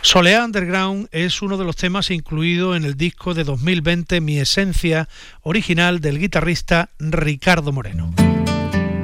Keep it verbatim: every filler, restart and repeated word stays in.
Soleá Underground es uno de los temas incluido en el disco de dos mil veinte Mi Esencia, original del guitarrista Ricardo Moreno.